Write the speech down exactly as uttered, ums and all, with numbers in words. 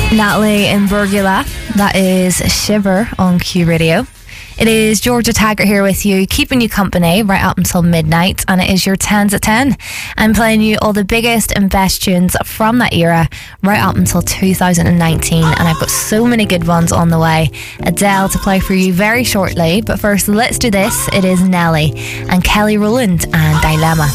Natalie Imbruglia, that is Shiver on Q Radio. It is Georgia Taggart here with you, keeping you company right up until midnight, and it is your tens at ten. I'm playing you all the biggest and best tunes from that era right up until two thousand nineteen, and I've got so many good ones on the way. Adele to play for you very shortly, but first let's do this. It is Nelly and Kelly Rowland and Dilemma.